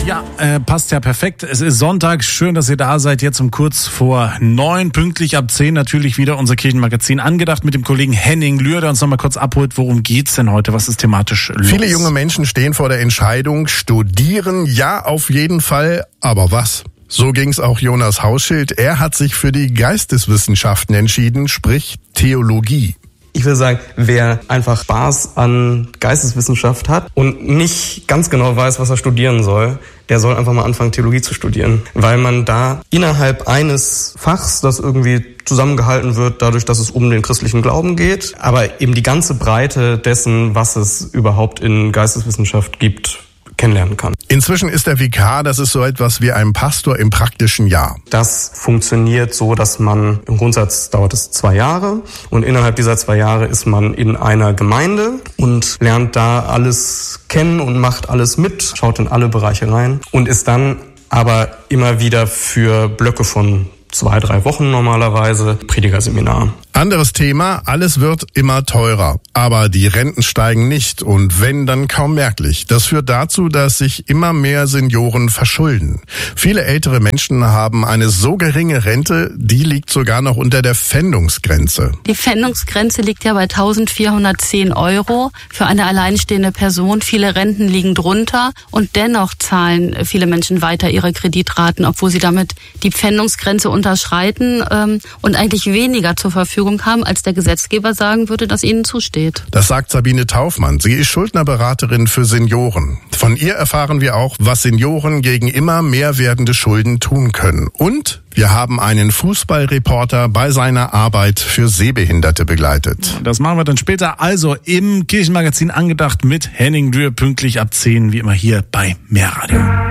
Ja, passt ja perfekt. Es ist Sonntag. Schön, dass ihr da seid. Jetzt um kurz vor 9, pünktlich ab 10 natürlich wieder unser Kirchenmagazin angedacht mit dem Kollegen Henning Lühr, der uns nochmal kurz abholt. Worum geht's denn heute? Was ist thematisch los? Viele junge Menschen stehen vor der Entscheidung, studieren, ja auf jeden Fall, aber was? So ging's auch Jonas Hauschild. Er hat sich für die Geisteswissenschaften entschieden, sprich Theologie. Ich würde sagen, wer einfach Spaß an Geisteswissenschaft hat und nicht ganz genau weiß, was er studieren soll, der soll einfach mal anfangen, Theologie zu studieren. Weil man da innerhalb eines Fachs, das irgendwie zusammengehalten wird, dadurch, dass es um den christlichen Glauben geht, aber eben die ganze Breite dessen, was es überhaupt in Geisteswissenschaft gibt, kennenlernen kann. Inzwischen ist der Vikar, das ist so etwas wie ein Pastor im praktischen Jahr. Das funktioniert so, dass man, im Grundsatz dauert es 2 Jahre und innerhalb dieser 2 Jahre ist man in einer Gemeinde und lernt da alles kennen und macht alles mit, schaut in alle Bereiche rein und ist dann aber immer wieder für Blöcke von 2-3 Wochen normalerweise Predigerseminar. Anderes Thema, alles wird immer teurer, aber die Renten steigen nicht und wenn, dann kaum merklich. Das führt dazu, dass sich immer mehr Senioren verschulden. Viele ältere Menschen haben eine so geringe Rente, die liegt sogar noch unter der Pfändungsgrenze. Die Pfändungsgrenze liegt ja bei 1.410 € für eine alleinstehende Person. Viele Renten liegen drunter und dennoch zahlen viele Menschen weiter ihre Kreditraten, obwohl sie damit die Pfändungsgrenze unterschreiten und eigentlich weniger zur Verfügung haben, als der Gesetzgeber sagen würde, dass ihnen zusteht. Das sagt Sabine Taufmann. Sie ist Schuldnerberaterin für Senioren. Von ihr erfahren wir auch, was Senioren gegen immer mehr werdende Schulden tun können. Und wir haben einen Fußballreporter bei seiner Arbeit für Sehbehinderte begleitet. Das machen wir dann später. Also im Kirchenmagazin angedacht mit Henning Lühr, pünktlich ab 10, wie immer hier bei Mehrradio.